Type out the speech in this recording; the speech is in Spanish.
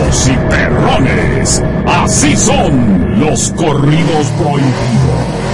Damas y perrones, así son los corridos prohibidos.